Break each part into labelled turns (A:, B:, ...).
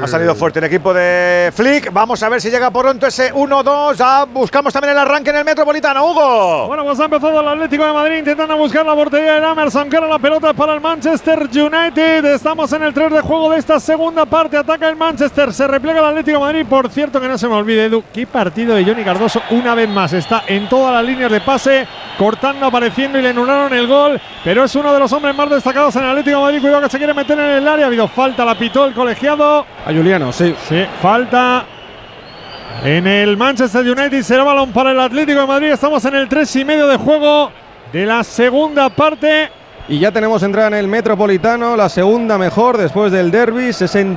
A: Ha salido fuerte el equipo de Flick. Vamos a ver si llega pronto ese 1-2. Buscamos también el arranque en el Metropolitano, Hugo.
B: Bueno, pues ha empezado el Atlético de Madrid intentando buscar la portería de Emerson, que ahora la pelota es para el Manchester United. Estamos en el 3 de juego de esta segunda parte. Ataca el Manchester, se repliega el Atlético de Madrid. Por cierto, que no se me olvide, Edu, qué partido de Johnny Cardoso. Una vez más está en todas las líneas de pase, cortando, apareciendo, y le anularon el gol. Pero es uno de los hombres más destacados en el Atlético de Madrid. Cuidado que se quiere meter en el área. Ha habido falta, la pitó el colegiado.
C: A Juliano, sí.
B: Sí, falta en el Manchester United. Será balón para el Atlético de Madrid. Estamos en el 3,5 de juego de la segunda parte.
C: Y ya tenemos entrada en el Metropolitano, la segunda mejor después del derbi,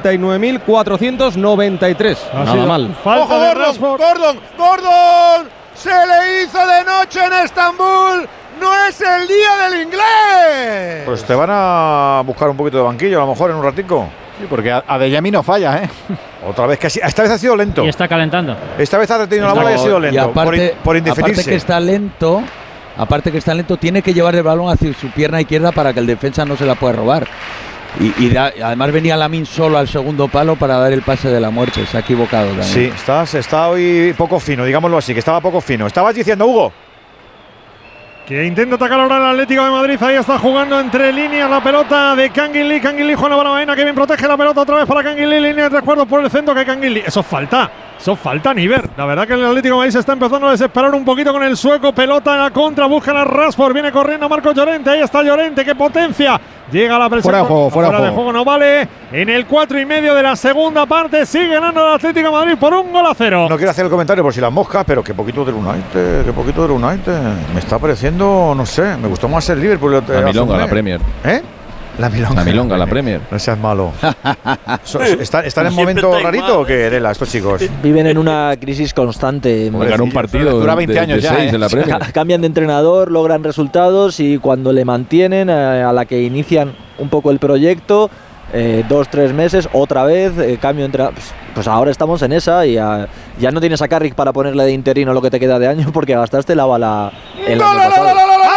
C: 69.493. Nada mal.
A: Falta de Rashford. Gordon. Se le hizo de noche en Estambul. No es el día del inglés. Pues te van a buscar un poquito de banquillo, a lo mejor en un ratico.
D: Sí, porque Adeyemi no falla, ¿eh?
A: Otra vez que esta vez ha sido lento.
E: Y está calentando.
A: Esta vez ha retenido la bola y ha sido lento.
F: Y aparte,
A: por indefinirse.
F: Aparte que está lento, tiene que llevar el balón hacia su pierna izquierda para que el defensa no se la pueda robar. Y además venía Lamine solo al segundo palo para dar el pase de la muerte. Se ha equivocado también.
A: Sí, está hoy poco fino, digámoslo así, que estaba poco fino. Estabas diciendo, Hugo,
B: que intenta atacar ahora el Atlético de Madrid. Ahí está jugando entre líneas la pelota de Kangin Lee. Kangin Lee, Juan Barahena, que bien protege la pelota otra vez para Kangin Lee. Línea de 3 cuartos por el centro, que Kangin Lee. Eso falta a nivel. La verdad que el Atlético de Madrid se está empezando a desesperar un poquito con el sueco. Pelota en la contra, buscan a Rashford. Viene corriendo Marco Llorente. Ahí está Llorente, qué potencia. Llega la presión.
C: Fuera de juego,
B: no vale. En el 4,5 de la segunda parte sigue ganando el Atlético de Madrid por 1-0.
A: No quiero hacer el comentario por si las moscas, pero qué poquito del United, Me está pareciendo, no sé, me gustó más el Liverpool.
G: La milonga, la Premier.
A: ¿Eh? La milonga,
G: la Premier.
A: No seas malo. ¿Están en momento rarito o qué, Dela, estos chicos?
H: Viven en una crisis constante.
G: Ganar un partido
D: dura 20 años ya,
G: 6 en la Premier.
H: Cambian de entrenador, logran resultados y cuando le mantienen, a la que inician un poco el proyecto, 2-3 meses, otra vez, cambio de entrenador. Pues ahora estamos en esa y ya no tienes a Carrick para ponerle de interino lo que te queda de año porque gastaste la bala el año pasado.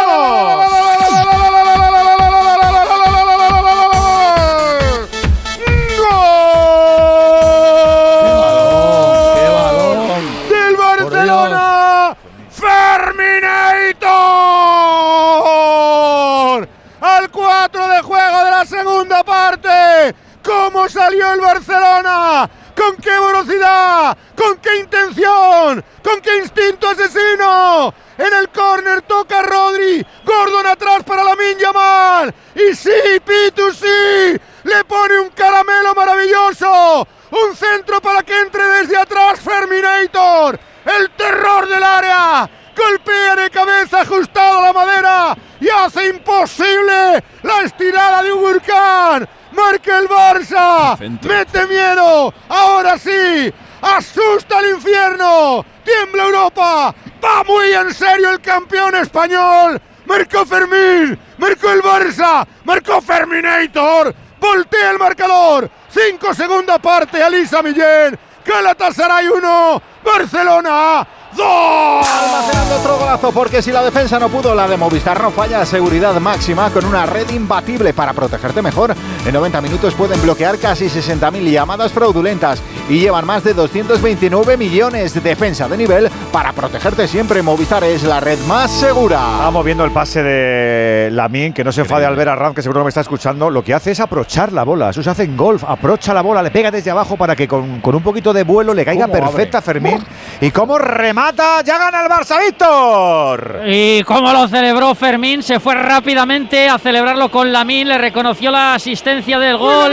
A: Al 4 de juego de la segunda parte. ¿Cómo salió el Barcelona? ¿Con qué velocidad? ¿Con qué intención? ¿Con qué instinto asesino? En el córner toca Rodri. Gordon atrás para Lamine Yamal. Y sí, Pitu, sí. Le pone un caramelo maravilloso. Un centro para que entre desde atrás Ferminator. El terror del área. Golpea de cabeza ajustado a la madera y hace imposible la estirada de un huracán. Marca el Barça. Mete miedo. Ahora sí. Asusta al infierno. Tiembla Europa. Va muy en serio el campeón español. Marcó Fermín. Marcó el Barça. Marcó Ferminator. Voltea el marcador. 5 segunda parte. Alisa Millén. Galatasaray 1. Barcelona 2.
D: Almacenando otro golazo porque si la defensa no pudo, la de Movistar no falla. Seguridad máxima con una red imbatible para protegerte mejor. En 90 minutos pueden bloquear casi 60.000 llamadas fraudulentas y llevan más de 229 millones. Defensa de nivel para protegerte siempre. Movistar es la red más segura.
A: Vamos viendo el pase de Lamine, que no se enfade al ver a Ram, que seguro que me está escuchando. Lo que hace es aprochar la bola. Eso se hace en golf. Aprocha la bola, le pega desde abajo para que con un poquito de vuelo le caiga perfecta a Fermín. Y cómo remata. Ya gana el Barça, Víctor.
E: Y cómo lo celebró Fermín. Se fue rápidamente a celebrarlo con Lamine. Le reconoció la asistencia del gol.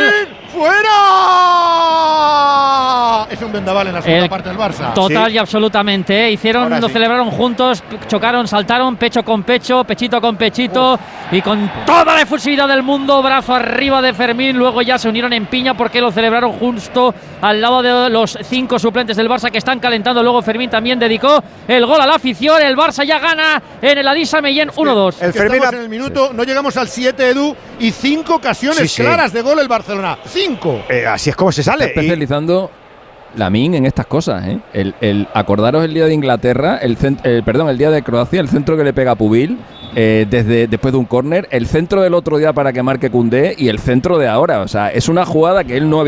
A: ¡Fuera! Es un vendaval en la segunda parte del Barça.
E: Total y absolutamente. Lo celebraron juntos, chocaron, saltaron, pecho con pecho, pechito con pechito. Y con toda la efusividad del mundo, brazo arriba de Fermín. Luego ya se unieron en piña porque lo celebraron justo al lado de los 5 suplentes del Barça que están calentando. Luego Fermín también dedicó el gol a la afición. El Barça ya gana en el Alisa Mellén 1-2.
A: El Fermín
I: en el minuto, no llegamos al 7, Edu, y 5 ocasiones claras de gol el Barcelona. 5.
A: Así es como se sale.
G: Está especializando Lamine en estas cosas, ¿eh? Acordaros el día de Inglaterra, el día de Croacia, el centro que le pega a Pubil después de un córner, el centro del otro día para que marque Koundé y el centro de ahora. O sea, es una jugada que él no había